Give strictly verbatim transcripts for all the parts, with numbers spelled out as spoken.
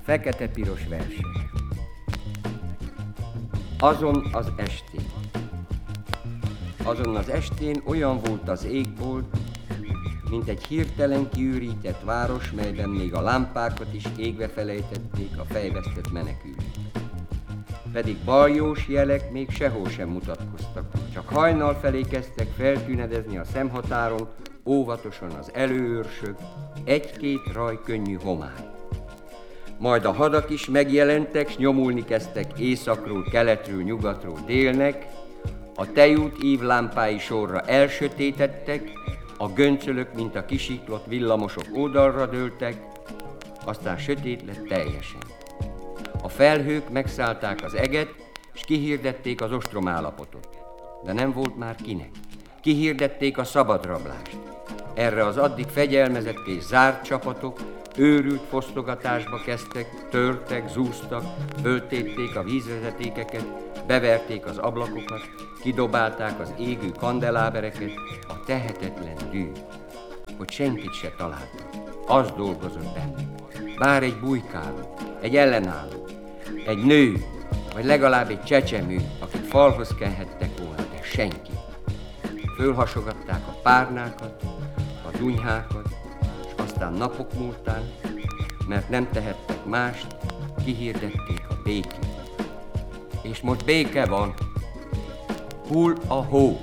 Fekete-piros versek. Azon az estén. Azon az estén olyan volt az égbolt, mint egy hirtelen kiürített város, melyben még a lámpákat is égve felejtették a fejvesztett menekülők. Pedig baljós jelek még sehol sem mutatkoztak, csak hajnal felé kezdtek feltűnedezni a szemhatáron, óvatosan az előőrsök, egy-két raj könnyű homály. Majd a hadak is megjelentek, s nyomulni kezdtek északról, keletről, nyugatról, délnek, a tejút ívlámpái sorra elsötétettek, a göncölök, mint a kisiklott villamosok oldalra dőltek, aztán sötét lett teljesen. A felhők megszállták az eget, s kihirdették az ostromállapotot. De nem volt már kinek. Kihirdették a szabadrablást. Erre az addig fegyelmezett és zárt csapatok őrült fosztogatásba kezdtek, törtek, zúztak, föltépték a vízvezetékeket, beverték az ablakokat, kidobálták az égő kandelábereket, a tehetetlen dű, hogy senkit se találtak. Az dolgozott bennük. Bár egy bujkáló, egy ellenálló, egy nő, vagy legalább egy csecsemő, akit falhoz kenhettek volna, de senki. Fölhasogatták a párnákat, a dunyhákat, és aztán napok múltán, mert nem tehettek mást, kihirdették a békét. És most béke van. Hull a hó.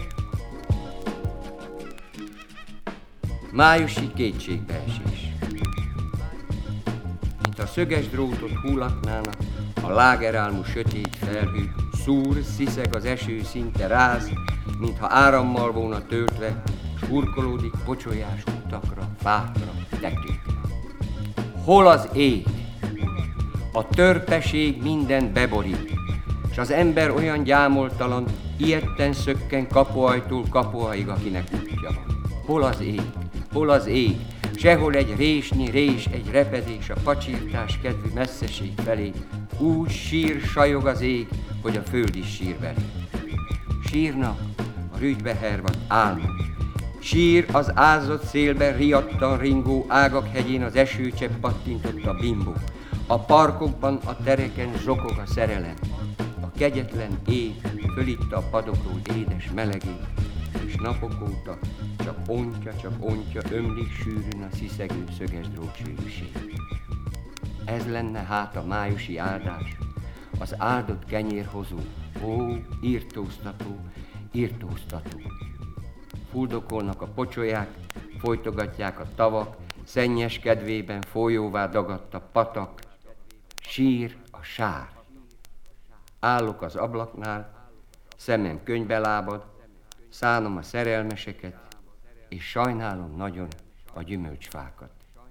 Májusi kétségbeesés. Mint a szöges drótot hullatnának, a lágerálmú sötét felhő, szúr, sziszeg az eső, szinte ráz, mintha árammal volna töltve, s hurkolódik pocsolyás utakra, fákra, tetőkre. Hol az ég? A törpeség mindent beborít, s az ember olyan gyámoltalan, ijedten szökken kapuajtól kapuaig, akinek útja van. Hol az ég? Hol az ég? Sehol egy résnyi rés, egy repedés a pacsirtás kedvű messzeség felé. Úgy sír, sajog az ég, hogy a föld is sír belé. Sírnak a rügybe hervadt álmok. Sír az ázott szélben riadtan ringó ágak hegyén az esőcsepp pattintott a bimbó. A parkokban, a tereken zsokog a szerelem. A kegyetlen ég fölitta a padokról édes melegét, és napok óta csak ontja, csak ontja, ömlik sűrűn a sziszegő szöges drótsűrűség. Ez lenne hát a májusi áldás, az áldott kenyérhozó, ó, írtóztató, írtóztató. Fuldokolnak a pocsolyák, folytogatják a tavak, szennyes kedvében folyóvá dagadt a patak, sír a sár. Állok az ablaknál, szemem könyvbe lábad, szánom a szerelmeseket, és sajnálom nagyon a gyümölcsfákat.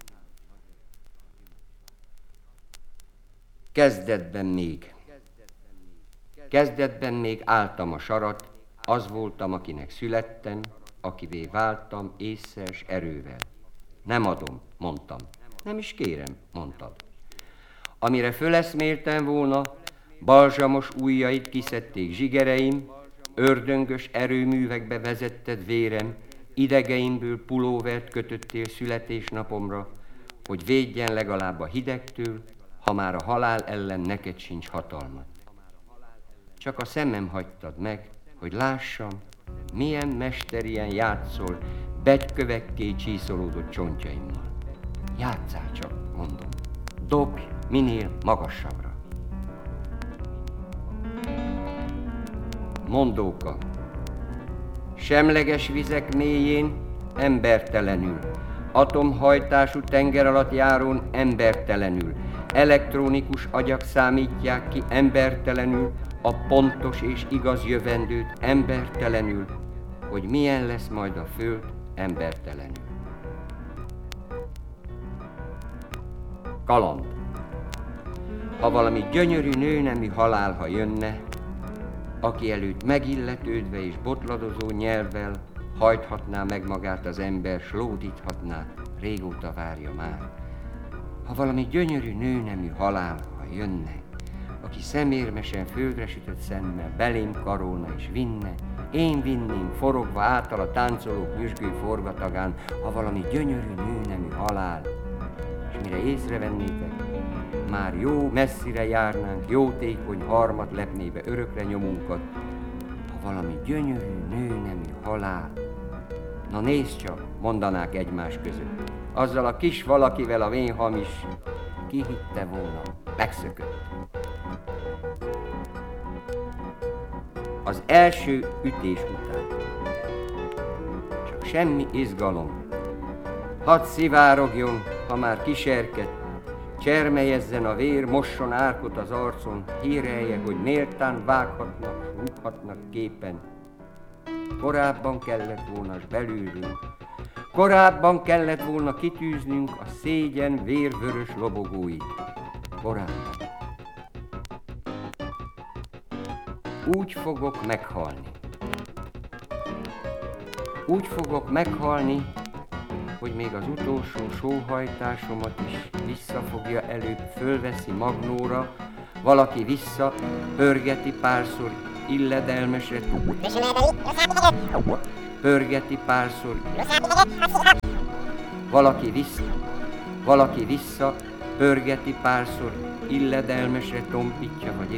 Kezdetben még. Kezdetben még álltam a sarat, az voltam, akinek születtem, akivé váltam ésszel s erővel. Nem adom, mondtam. Nem is kérem, mondtad. Amire föleszméltem volna, balzsamos ujjait kiszedték zsigereim, ördöngös erőművekbe vezetted vérem, idegeimből pulóvert kötöttél születésnapomra, hogy védjen legalább a hidegtől, ha már a halál ellen neked sincs hatalma. Csak a szemem hagytad meg, hogy lássam, milyen mesterien játszol betykövekké csíszolódott csontjaimmal. Játsszál csak, mondom, dobj minél magasabbra. Mondóka. Semleges vizek mélyén, embertelenül, atomhajtású tenger alatt járón embertelenül, elektronikus agyak számítják ki embertelenül a pontos és igaz jövendőt embertelenül, hogy milyen lesz majd a föld embertelenül. Kaland. Ha valami gyönyörű nőnemű halál, ha jönne, aki előtt megilletődve és botladozó nyelvvel hajthatná meg magát az ember, s lódíthatná, régóta várja már. Ha valami gyönyörű nőnemű halál, ha jönne, aki szemérmesen földre sütött szemmel belém karolna és vinne, én vinném forogva általa táncolók nyüzsgő forgatagán, ha valami gyönyörű nőnemű halál, és mire észrevennétek, már jó messzire járnánk, jótékony harmat lepnébe örökre nyomunkat, ha valami gyönyörű nőnemű halál. Na nézd csak, mondanák egymás között. Azzal a kis valakivel a vén hamis, ki hitte volna, megszökött. Az első ütés után csak semmi izgalom. Hadd szivárogjon, ha már kiserked, csermelyezzen a vér, mosson árkot az arcon, hírelje, hogy méltán vághatnak, rúghatnak képen. Korábban kellett volna s belülünk, korábban kellett volna kitűznünk a szégyen vérvörös lobogóit. Korábban. Úgy fogok meghalni. Úgy fogok meghalni, hogy még az utolsó sóhajtásomat is visszafogja előbb, fölveszi magnóra, valaki vissza, pörgeti párszor illedelmesre, pörgeti párszor, valaki vissza, valaki vissza, pörgeti párszor illedelmesre tompítja, vagy